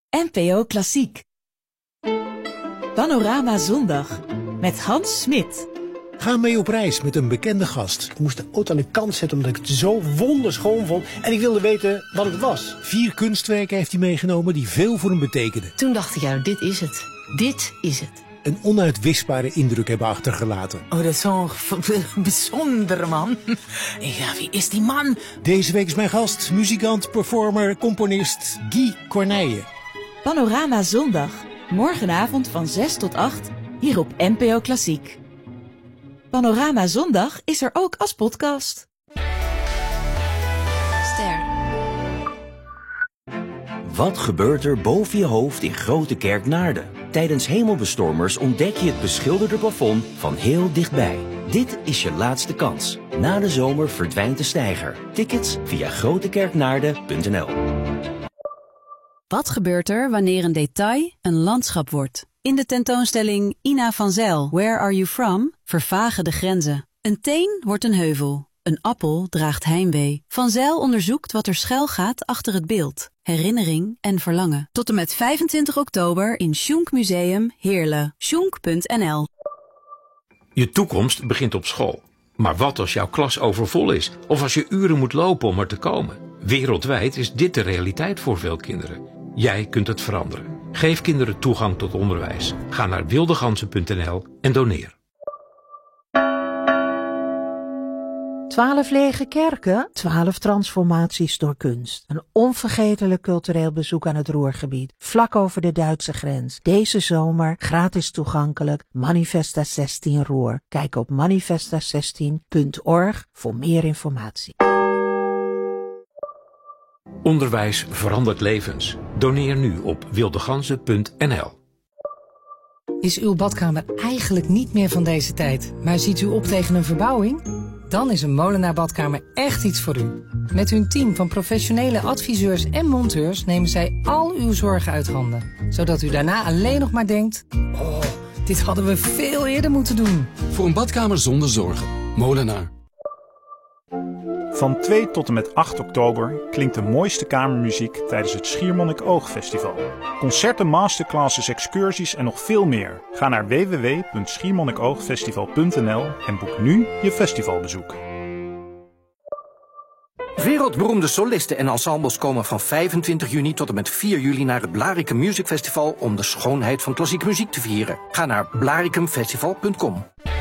NPO Klassiek. Panorama Zondag met Hans Smit. Ga mee op reis met een bekende gast. Ik moest de auto aan de kant zetten omdat ik het zo wonderschoon vond. En ik wilde weten wat het was. 4 kunstwerken heeft hij meegenomen die veel voor hem betekenen. Toen dacht ik, ja, dit is het. Dit is het. Een onuitwisbare indruk hebben achtergelaten. Oh, dat is zo'n bijzondere man. Ja, wie is die man? Deze week is mijn gast, muzikant, performer, componist Guy Corneille. Panorama Zondag, morgenavond van 6 tot 8, hier op NPO Klassiek. Panorama Zondag is er ook als podcast. Ster. Wat gebeurt er boven je hoofd in Grote Kerk Naarden? Tijdens hemelbestormers ontdek je het beschilderde plafond van heel dichtbij. Dit is je laatste kans. Na de zomer verdwijnt de steiger. Tickets via grotekerknaarden.nl. Wat gebeurt er wanneer een detail een landschap wordt? In de tentoonstelling Ina van Zijl, Where Are You From? Vervagen de grenzen. Een teen wordt een heuvel. Een appel draagt heimwee. Van Zijl onderzoekt wat er schuil gaat achter het beeld. Herinnering en verlangen. Tot en met 25 oktober in Schunk Museum Heerlen. Schunk.nl. Je toekomst begint op school. Maar wat als jouw klas overvol is? Of als je uren moet lopen om er te komen? Wereldwijd is dit de realiteit voor veel kinderen. Jij kunt het veranderen. Geef kinderen toegang tot onderwijs. Ga naar wildegansen.nl en doneer. 12 lege kerken, 12 transformaties door kunst. Een onvergetelijk cultureel bezoek aan het Ruhrgebied, vlak over de Duitse grens. Deze zomer gratis toegankelijk, Manifesta 16 Ruhr. Kijk op manifesta16.org voor meer informatie. Onderwijs verandert levens. Doneer nu op wildegansen.nl. Is uw badkamer eigenlijk niet meer van deze tijd, maar ziet u op tegen een verbouwing? Dan is een Molenaar badkamer echt iets voor u. Met hun team van professionele adviseurs en monteurs nemen zij al uw zorgen uit handen. Zodat u daarna alleen nog maar denkt, oh, dit hadden we veel eerder moeten doen. Voor een badkamer zonder zorgen. Molenaar. Van 2 tot en met 8 oktober klinkt de mooiste kamermuziek tijdens het Schiermonnikoog-festival. Concerten, masterclasses, excursies en nog veel meer. Ga naar www.schiermonnikoogfestival.nl en boek nu je festivalbezoek. Wereldberoemde solisten en ensembles komen van 25 juni tot en met 4 juli naar het Blaricum Music Festival om de schoonheid van klassieke muziek te vieren. Ga naar blaricumfestival.com.